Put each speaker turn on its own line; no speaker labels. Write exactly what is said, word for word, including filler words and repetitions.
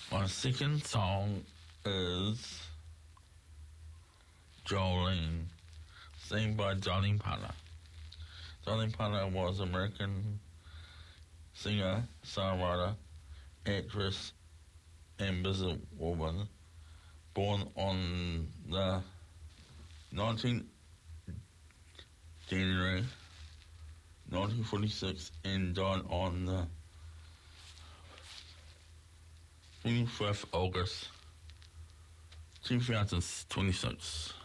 My second song is Jolene, sung by Dolly Parton. Dolly Parton was an American singer, songwriter, actress, and businesswoman, born on the nineteenth January nineteen forty-six and died on the twenty-fifth August two thousand twenty-six.